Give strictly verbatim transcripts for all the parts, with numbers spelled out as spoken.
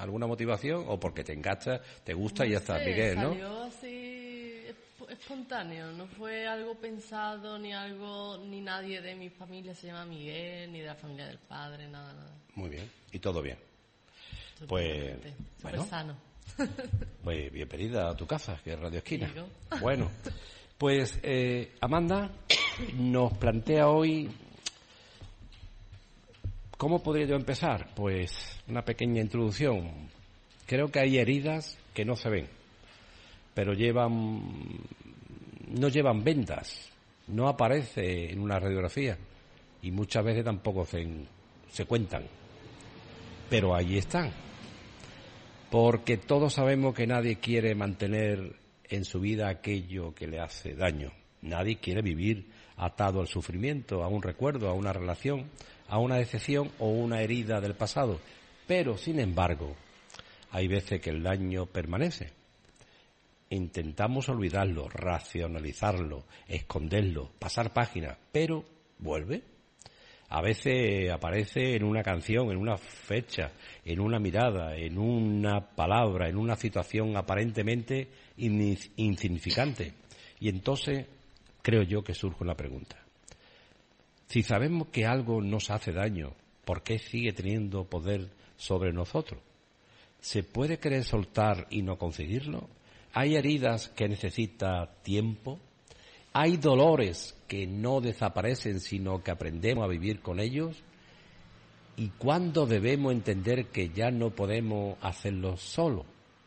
¿Alguna motivación? ¿O porque te enganchas, te gusta no y ya está, sé, Miguel, ¿no? Salió así espontáneo, no fue algo pensado, ni algo, ni nadie de mi familia se llama Miguel, ni de la familia del padre, nada, nada. Muy bien, y todo bien. Pues, bueno, sano. Pues bienvenida a tu casa, que es Radio Esquina. Digo. Bueno, pues eh, Amanda nos plantea hoy, ¿cómo podría yo empezar? Pues una pequeña introducción. Creo que hay heridas que no se ven, pero llevan, no llevan vendas, no aparece en una radiografía y muchas veces tampoco se, se cuentan, pero ahí están. Porque todos sabemos que nadie quiere mantener en su vida aquello que le hace daño. Nadie quiere vivir atado al sufrimiento, a un recuerdo, a una relación, a una decepción o una herida del pasado. Pero, sin embargo, hay veces que el daño permanece. Intentamos olvidarlo, racionalizarlo, esconderlo, pasar páginas, pero vuelve. A veces aparece en una canción, en una fecha, en una mirada, en una palabra, en una situación aparentemente insignificante. Y entonces creo yo que surge una pregunta. Si sabemos que algo nos hace daño, ¿por qué sigue teniendo poder sobre nosotros? ¿Se puede querer soltar y no conseguirlo? ¿Hay heridas que necesitan tiempo? ¿Hay dolores que no desaparecen, sino que aprendemos a vivir con ellos? ¿Y cuándo debemos entender que ya no podemos hacerlo solo?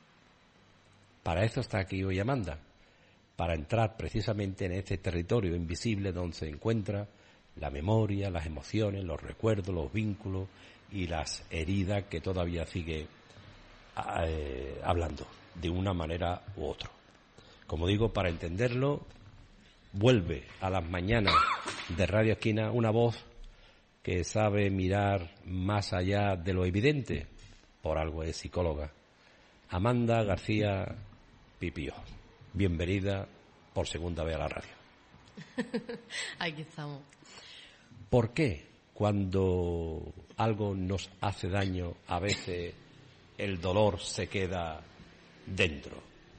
Para eso está aquí hoy Amanda, para entrar precisamente en este territorio invisible donde se encuentra la memoria, las emociones, los recuerdos, los vínculos y las heridas que todavía sigue eh, hablando de una manera u otra. Como digo, para entenderlo, vuelve a las mañanas de Radio Esquina una voz que sabe mirar más allá de lo evidente, por algo es psicóloga. Amanda García Pipío, bienvenida por segunda vez a la radio. Aquí estamos. ¿Por qué cuando algo nos hace daño a veces el dolor se queda dentro?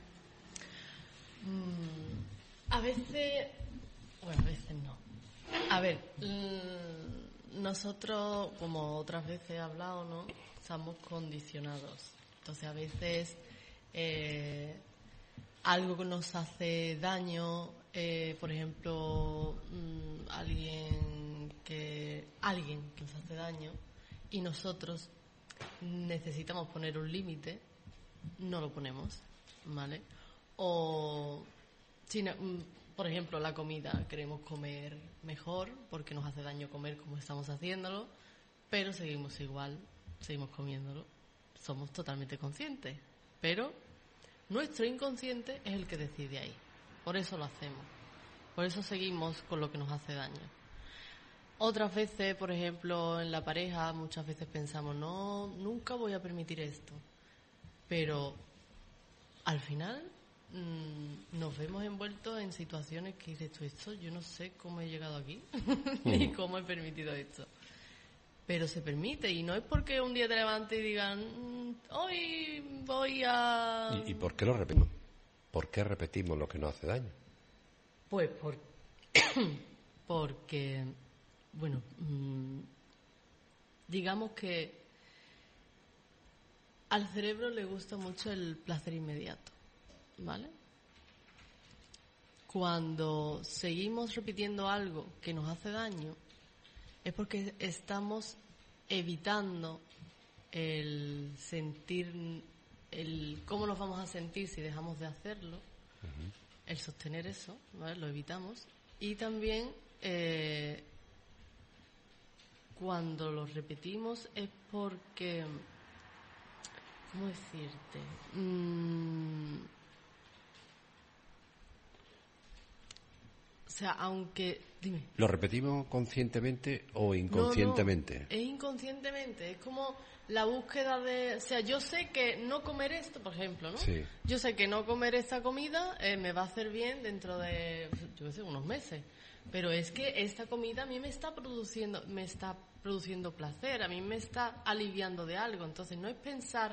Mm. A veces, bueno, a veces no. A ver, nosotros, como otras veces he hablado, ¿no? Estamos condicionados. Entonces, a veces eh, algo que nos hace daño, eh, por ejemplo, mmm, alguien que alguien que nos hace daño y nosotros necesitamos poner un límite, no lo ponemos, ¿vale? O Si no, por ejemplo, la comida, queremos comer mejor porque nos hace daño comer como estamos haciéndolo, pero seguimos igual, seguimos comiéndolo. Somos totalmente conscientes, pero nuestro inconsciente es el que decide ahí. Por eso lo hacemos, por eso seguimos con lo que nos hace daño. Otras veces, por ejemplo, en la pareja, muchas veces pensamos, no, nunca voy a permitir esto, pero al final nos vemos envueltos en situaciones que dices tú, esto yo no sé cómo he llegado aquí ni cómo he permitido esto, pero se permite, y no es porque un día te levantes y digan hoy voy a... ¿Y, y por qué lo repetimos? ¿Por qué repetimos lo que nos hace daño? Pues por... porque bueno, mmm, digamos que al cerebro le gusta mucho el placer inmediato, ¿vale? Cuando seguimos repitiendo algo que nos hace daño es porque estamos evitando el sentir, el cómo nos vamos a sentir si dejamos de hacerlo, uh-huh. El sostener eso, ¿vale? Lo evitamos. Y también eh, cuando lo repetimos es porque, ¿cómo decirte? Mm, O sea, aunque... Dime. ¿Lo repetimos conscientemente o inconscientemente? No, no, es inconscientemente. Es como la búsqueda de... O sea, yo sé que no comer esto, por ejemplo, ¿no? Sí. Yo sé que no comer esta comida eh, me va a hacer bien dentro de, yo qué sé, unos meses. Pero es que esta comida a mí me está produciendo, me está produciendo placer, a mí me está aliviando de algo. Entonces, no es pensar